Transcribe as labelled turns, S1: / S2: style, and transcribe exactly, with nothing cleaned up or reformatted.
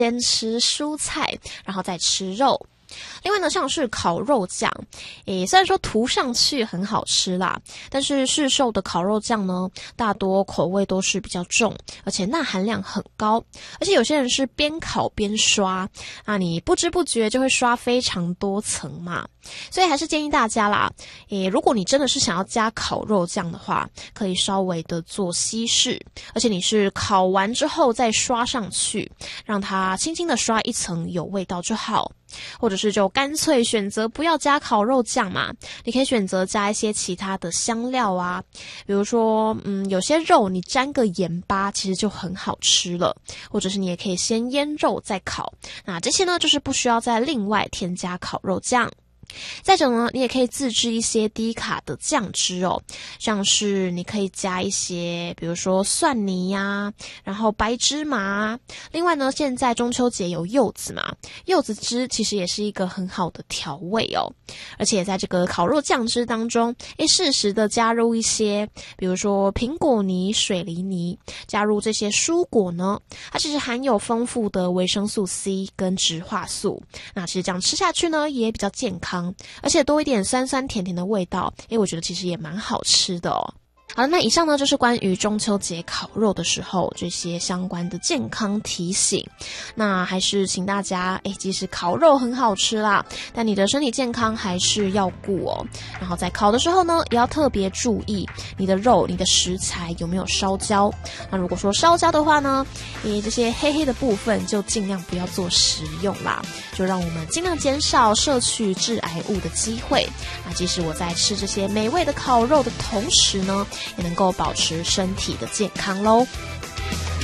S1: 先吃蔬菜，然后再吃肉。另外呢，像是烤肉酱，诶，虽然说涂上去很好吃啦，但是市售的烤肉酱呢，大多口味都是比较重，而且钠含量很高，而且有些人是边烤边刷，啊，你不知不觉就会刷非常多层嘛，所以还是建议大家啦，诶，如果你真的是想要加烤肉酱的话，可以稍微的做稀释，而且你是烤完之后再刷上去，让它轻轻的刷一层有味道就好。或者是就干脆选择不要加烤肉酱嘛，你可以选择加一些其他的香料啊，比如说嗯，有些肉你沾个盐巴其实就很好吃了，或者是你也可以先腌肉再烤，那这些呢就是不需要再另外添加烤肉酱。再者呢，你也可以自制一些低卡的酱汁哦，像是你可以加一些比如说蒜泥呀、啊，然后白芝麻，另外呢，现在中秋节有柚子嘛，柚子汁其实也是一个很好的调味哦，而且在这个烤肉酱汁当中，诶，适时的加入一些比如说苹果泥、水梨泥，加入这些蔬果呢，它其实含有丰富的维生素 C 跟植化素，那其实这样吃下去呢也比较健康，而且多一点酸酸甜甜的味道，诶，我觉得其实也蛮好吃的哦。好了，那以上呢就是关于中秋节烤肉的时候这些相关的健康提醒。那还是请大家，诶，即使烤肉很好吃啦，但你的身体健康还是要顾哦。然后在烤的时候呢，也要特别注意你的肉、你的食材有没有烧焦。那如果说烧焦的话呢，诶，这些黑黑的部分就尽量不要做食用啦，就让我们尽量减少摄取致癌物的机会。那即使我在吃这些美味的烤肉的同时呢，也能够保持身体的健康咯。